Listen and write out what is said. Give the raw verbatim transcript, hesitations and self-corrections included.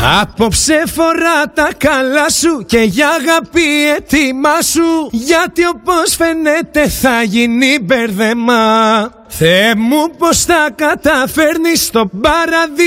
Απόψε φορά τα καλά σου και για αγάπη έτοιμά σου, γιατί όπως φαίνεται θα γίνει μπέρδεμα. Θεέ μου πως θα καταφέρνεις στο παραδείγμα.